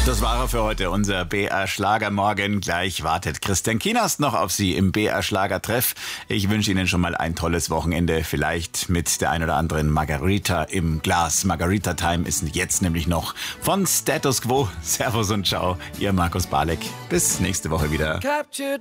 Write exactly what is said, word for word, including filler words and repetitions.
Das war er für heute, unser B R Schlager Morgen. Gleich wartet Christian Kienast noch auf Sie im B R Schlager Treff. Ich wünsche Ihnen schon mal ein tolles Wochenende, vielleicht mit der ein oder anderen Margarita im Glas. Margarita Time ist jetzt nämlich noch von Status Quo. Servus und ciao, Ihr Markus Balek. Bis nächste Woche wieder. Captured.